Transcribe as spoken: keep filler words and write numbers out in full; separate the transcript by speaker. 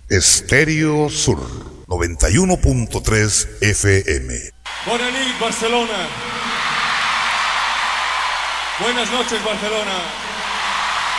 Speaker 1: Estéreo Sur noventa y uno punto tres F M.
Speaker 2: Bona nit, Barcelona. Buenas noches, Barcelona.